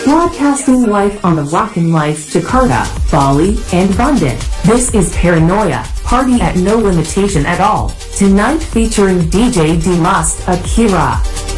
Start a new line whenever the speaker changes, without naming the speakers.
Broadcasting live on the Rockin' Life Jakarta, Bali, and Bandung. This is Paranoia, party at no limitation at all. Tonight featuring DJ Dimas Akira.